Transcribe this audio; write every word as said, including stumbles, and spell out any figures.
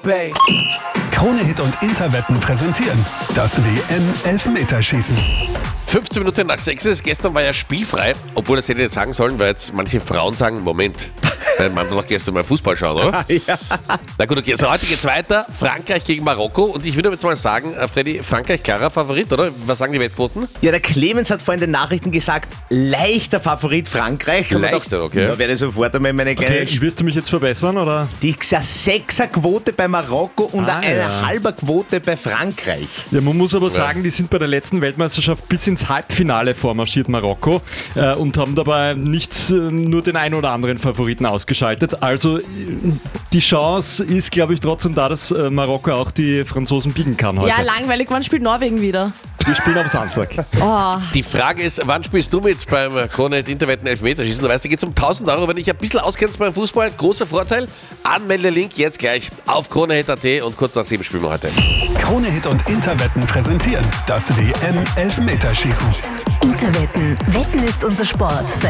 babe. Krone Hit und Interwetten präsentieren das W M-Elfmeterschießen. fünfzehn Minuten nach sechs ist, gestern war ja spielfrei, obwohl das hätte ich nicht sagen sollen, weil jetzt manche Frauen sagen, Moment, weil man doch gestern mal Fußball schauen, oder? Ja. Na gut, okay, also heute geht's weiter, Frankreich gegen Marokko und ich würde jetzt mal sagen, äh, Freddy, Frankreich klarer Favorit, oder? Was sagen die Wettquoten? Ja, der Clemens hat vorhin in den Nachrichten gesagt, leichter Favorit Frankreich. Und Leichter, ich dachte, okay. Da werde ich sofort einmal meine kleine... Okay, wirst du mich jetzt verbessern, oder? Die Sechser-Quote bei Marokko und Ah, eine ja. halber Quote bei Frankreich. Ja, man muss aber sagen, die sind bei der letzten Weltmeisterschaft bis ins Halbfinale vormarschiert, Marokko, äh, und haben dabei nicht äh, nur den einen oder anderen Favoriten ausgeschaltet. Also äh, die Chance ist, glaube ich, trotzdem da, dass äh, Marokko auch die Franzosen biegen kann heute. Ja, langweilig. Wann spielt Norwegen wieder? Wir spielen am Samstag. Oh, Die Frage ist, wann spielst du mit beim Krone Hit Interwetten Elfmeterschießen? Du weißt, da geht es um tausend Euro. Wenn dich ein bisschen auskennst beim Fußball, großer Vorteil. Anmelde-Link jetzt gleich auf kronehit punkt at und kurz nach sieben spielen wir heute. Krone Hit und Interwetten präsentieren das W M-Elfmeterschießen. Interwetten. Wetten ist unser Sport.